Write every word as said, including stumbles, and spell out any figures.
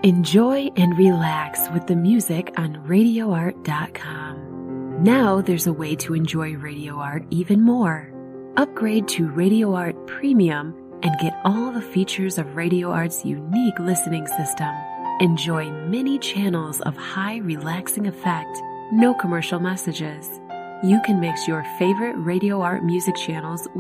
Enjoy and relax with the music on radio art dot com. Now there's a way to enjoy Radio Art even more. Upgrade to Radio Art Premium and get all the features of Radio Art's unique listening system. Enjoy many channels of high relaxing effect, no commercial messages. You can mix your favorite Radio Art music channels with